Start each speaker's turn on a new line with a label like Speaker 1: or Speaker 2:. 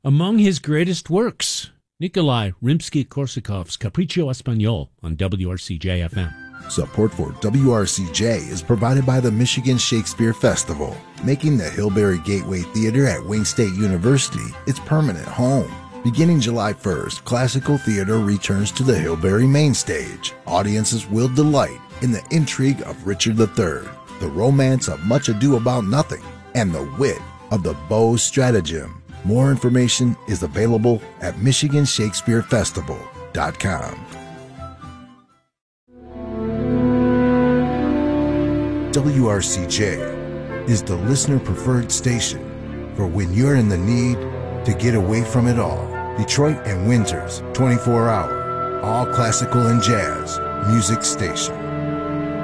Speaker 1: Among his greatest works, Nikolai Rimsky-Korsakov's Capriccio Espagnol on WRCJ-FM.
Speaker 2: Support for WRCJ is provided by the Michigan Shakespeare Festival, making the Hillberry Gateway Theater at Wayne State University its permanent home. Beginning July 1st, classical theater returns to the Hillberry main stage. Audiences will delight in the intrigue of Richard III, the romance of Much Ado About Nothing, and the wit of the Beaux Stratagem. More information is available at MichiganShakespeareFestival.com. WRCJ is the listener-preferred station for when you're in the need to get away from it all. Detroit and Windsor's 24-hour, all classical and jazz music station.